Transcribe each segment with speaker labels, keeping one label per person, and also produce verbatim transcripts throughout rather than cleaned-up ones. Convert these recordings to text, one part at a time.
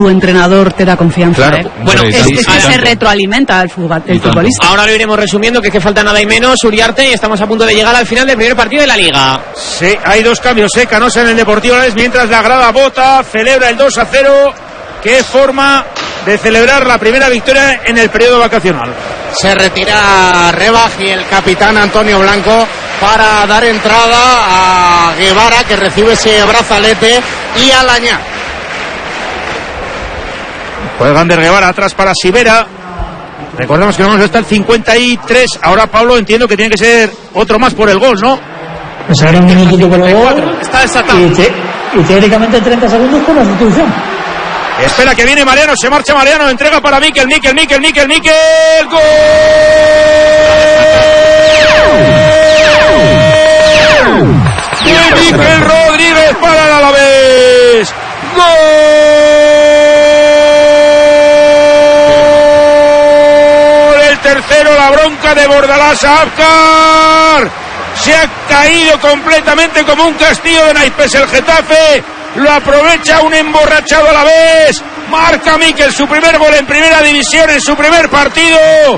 Speaker 1: tu entrenador te da confianza.
Speaker 2: Claro.
Speaker 1: ¿eh?
Speaker 2: Bueno,
Speaker 1: es,
Speaker 2: sí,
Speaker 1: es
Speaker 2: sí,
Speaker 1: que
Speaker 2: sí,
Speaker 1: se retroalimenta el, futbol, el futbolista.
Speaker 2: Ahora lo iremos resumiendo, que es que falta nada y menos Uriarte, y estamos a punto de llegar al final del primer partido de la Liga.
Speaker 3: Sí, hay dos cambios, ¿eh? Canosa en el Deportivo Alavés, mientras la grada vota, celebra el dos a cero. Qué forma de celebrar la primera victoria en el periodo vacacional.
Speaker 4: Se retira Rebaj y el capitán Antonio Blanco para dar entrada a Guevara, que recibe ese brazalete, y a Lañá.
Speaker 3: Juegan de Guevara atrás para Sivera. Recordamos que vamos hasta el cincuenta y tres. Ahora, Pablo, entiendo que tiene que ser otro más por el gol, ¿no?
Speaker 5: Pues ahora un minutito por el gol.
Speaker 3: Está desatado.
Speaker 5: Y, te, y teóricamente treinta segundos por la sustitución.
Speaker 3: Espera que viene Mariano, se marcha Mariano, entrega para Miquel, Miquel, Miquel, Miquel, Miquel. ¡Gol! ¡De Miquel Rodríguez para el Alavés! ¡Gol! El tercero, la bronca de Bordalás a Abkar. Se ha caído completamente como un castillo de naipes el Getafe. Lo aprovecha un emborrachado a la vez. Marca Miquel su primer gol en primera división en su primer partido.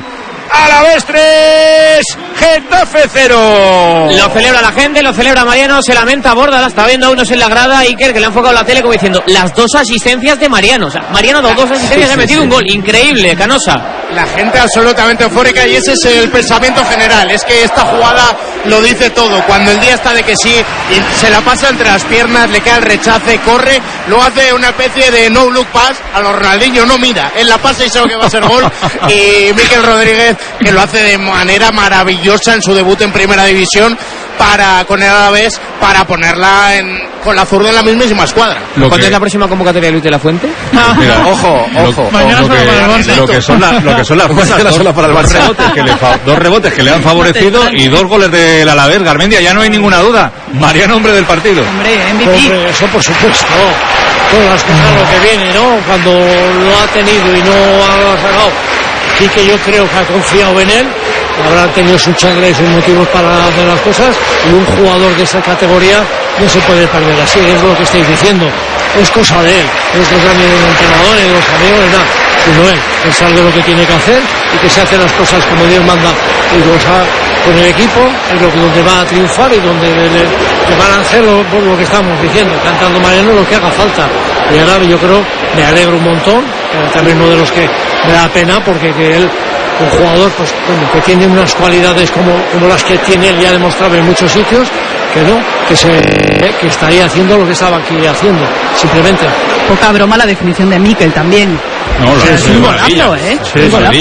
Speaker 3: Alavés tres, Getafe cero.
Speaker 2: Lo celebra la gente, lo celebra Mariano, se lamenta Borda, está viendo a unos en la grada, Iker, que le ha enfocado la tele como diciendo las dos asistencias de Mariano. O sea, Mariano ha dado dos asistencias, sí, sí, ha metido sí. un gol increíble, Canosa.
Speaker 4: La gente absolutamente eufórica, y ese es el pensamiento general. Es que esta jugada lo dice todo. Cuando el día está de que sí, y se la pasa entre las piernas, le queda el rechace, corre, lo hace una especie de no look pass a los Ronaldinho, no mira, él la pasa y sabe que va a ser gol. Y Miquel Rodríguez, que lo hace de manera maravillosa en su debut en primera división para con el Alavés, para ponerla en, con la zurda en la mismísima escuadra.
Speaker 2: ¿Cuándo que... es la próxima convocatoria de Luis de la Fuente?
Speaker 6: Mira,
Speaker 4: ojo, ojo.
Speaker 6: Lo, lo, que, lo que son la, lo que son las cosas, dos, para el dos, rebotes que le fa, dos rebotes que le han favorecido y dos goles del Alavés. Garmendia, ya no hay ninguna duda. Mariano, hombre del partido.
Speaker 1: Hombre, M V P.
Speaker 5: Hombre, eso por supuesto. Todas las cosas lo que viene, ¿no? Cuando lo ha tenido y no ha sacado. Sí que yo creo que ha confiado en él, habrá tenido su charla y sus motivos para hacer las cosas, y un jugador de esa categoría no se puede perder así, es lo que estáis diciendo, es cosa de él, no es cosa ni de los entrenadores, ni de los amigos, ni nada, sino él, él sabe lo que tiene que hacer y que se hacen las cosas como Dios manda, y lo sabe con el equipo, es lo que donde va a triunfar y donde le, le, le van a hacer lo, por lo que estamos diciendo, cantando Mariano lo que haga falta. Y ahora yo creo, me alegro un montón, eh, también uno de los que me da pena, porque que él, un jugador pues bueno, que tiene unas cualidades como, como las que tiene él, ya ha demostrado en muchos sitios, que no, que se que estaría haciendo lo que estaba aquí haciendo, simplemente.
Speaker 1: Poca broma la definición de Miquel también.
Speaker 6: No,
Speaker 1: o sea,
Speaker 6: es
Speaker 1: un golazo, ¿eh?
Speaker 6: Sí,
Speaker 1: un golazo.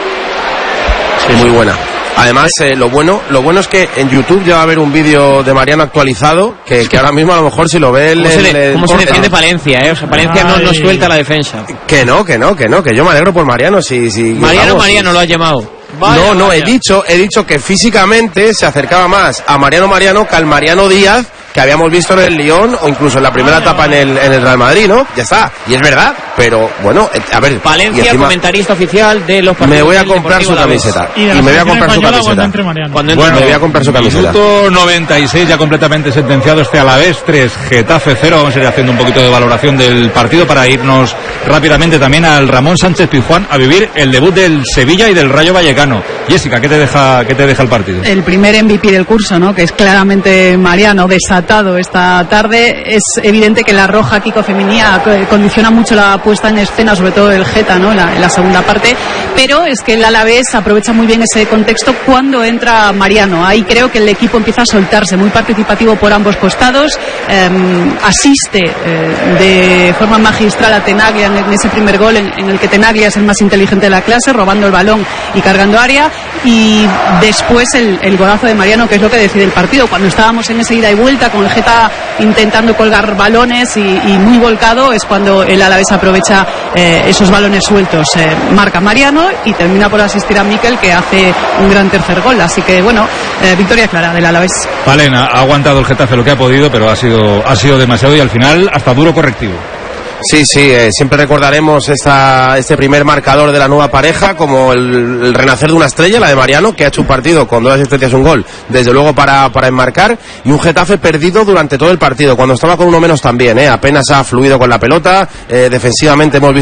Speaker 7: Sí, muy buena. Además, eh, lo bueno lo bueno es que en YouTube ya va a haber un vídeo de Mariano actualizado, que, que ahora mismo a lo mejor si lo ve el...
Speaker 2: ¿Cómo se,
Speaker 7: el,
Speaker 2: le,
Speaker 7: el,
Speaker 2: cómo
Speaker 7: el,
Speaker 2: se defiende Palencia, eh? O sea, Palencia no, no suelta la defensa.
Speaker 7: Que no, que no, que no, que yo me alegro por Mariano. Si, si,
Speaker 2: Mariano,
Speaker 7: vamos,
Speaker 2: Mariano
Speaker 7: si,
Speaker 2: lo ha llamado.
Speaker 7: Vaya, no, no,
Speaker 2: vaya.
Speaker 7: he dicho, he dicho que físicamente se acercaba más a Mariano Mariano que al Mariano Díaz que habíamos visto en el Lyon o incluso en la primera etapa en el, en el Real Madrid, ¿no? Ya está, y es verdad, pero bueno, a ver...
Speaker 2: Valencia,
Speaker 7: encima,
Speaker 2: comentarista oficial de los partidos.
Speaker 7: Me voy a comprar su camiseta. Y, y me voy a comprar su camiseta. Cuando entre
Speaker 6: Mariano.
Speaker 7: Cuando bueno, me voy a comprar su camiseta.
Speaker 6: Minuto noventa y seis, ya completamente sentenciado este Alavés tres, Getafe cero. Vamos a ir haciendo un poquito de valoración del partido para irnos rápidamente también al Ramón Sánchez Pizjuán a vivir el debut del Sevilla y del Rayo Vallecano. Jessica, ¿qué te deja, qué te deja el partido?
Speaker 1: El primer M V P del curso, ¿no? Que es claramente Mariano, desatado esta tarde. Es evidente que la roja Kiko Femenía condiciona mucho la puesta en escena, sobre todo el Geta, ¿no? En la, en la segunda parte, pero es que el Alavés aprovecha muy bien ese contexto cuando entra Mariano. Ahí creo que el equipo empieza a soltarse, muy participativo por ambos costados, eh, asiste eh, de forma magistral a Tenaglia en, en ese primer gol en, en el que Tenaglia es el más inteligente de la clase, robando el balón y cargando área, y después el, el golazo de Mariano, que es lo que decide el partido. Cuando estábamos en esa ida y vuelta con el Geta intentando colgar balones y, y muy volcado, es cuando el Alavés aprovecha eh, esos balones sueltos. Eh, marca Mariano y termina por asistir a Miquel, que hace un gran tercer gol. Así que bueno, eh, victoria clara del Alavés.
Speaker 6: Valen, ha aguantado el Getafe lo que ha podido, pero ha sido, ha sido demasiado, y al final hasta duro correctivo.
Speaker 7: Sí, sí, eh, siempre recordaremos esta, este primer marcador de la nueva pareja como el, el renacer de una estrella, la de Mariano, que ha hecho un partido con dos asistencias y un gol, desde luego para, para enmarcar, y un Getafe perdido durante todo el partido, cuando estaba con uno menos también, eh, apenas ha fluido con la pelota, eh, defensivamente hemos visto